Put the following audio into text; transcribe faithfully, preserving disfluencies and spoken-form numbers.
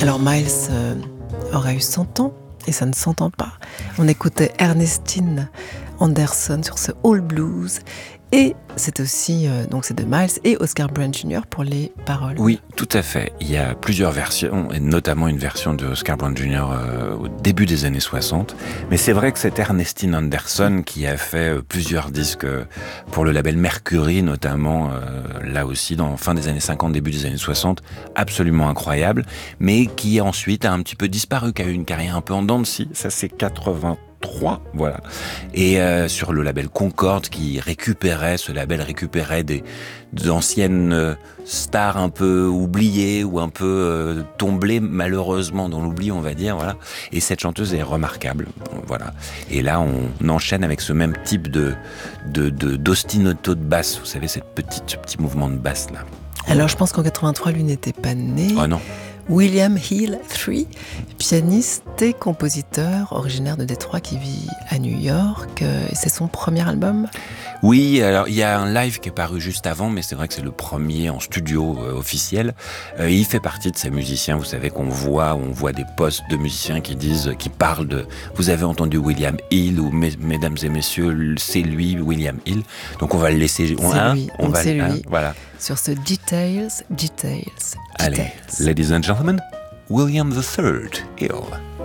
Alors Miles euh, aura eu cent ans et ça ne s'entend pas. On écoutait Ernestine Anderson sur ce All Blues. Et c'est aussi, euh, donc c'est de Miles et Oscar Brown junior pour les paroles. Oui, tout à fait. Il y a plusieurs versions, et notamment une version de Oscar Brown junior Euh, au début des années soixante. Mais c'est vrai que c'est Ernestine Anderson qui a fait euh, plusieurs disques euh, pour le label Mercury, notamment euh, là aussi, dans fin des années cinquante, début des années soixante. Absolument incroyable, mais qui ensuite a un petit peu disparu, qui a eu une carrière un peu en dents de scie. Ça, c'est quatre-vingt trois, voilà. Et euh, sur le label Concorde, qui récupérait, ce label récupérait des, des anciennes euh, stars un peu oubliées ou un peu euh, tombées malheureusement dans l'oubli, on va dire, voilà. Et cette chanteuse est remarquable, voilà. Et là, on enchaîne avec ce même type de, de, de d'ostinato de basse, vous savez, cette petite, ce petit mouvement de basse là. Alors je pense qu'en quatre-vingt-trois, lui n'était pas né. Oh non. William Hill trois, pianiste et compositeur originaire de Détroit qui vit à New York. C'est son premier album ? Oui, alors il y a un live qui est paru juste avant, mais c'est vrai que c'est le premier en studio euh, officiel. Euh, il fait partie de ces musiciens, vous savez, qu'on voit, on voit des posts de musiciens qui disent, qui parlent de « Vous avez entendu William Hill » ou « Mesdames et messieurs, c'est lui, William Hill ». Donc on va le laisser... C'est hein, lui, on va, c'est lui. hein, voilà. Sur ce Details, Details, Allez, Details. ladies and gentlemen, William the Third Hill.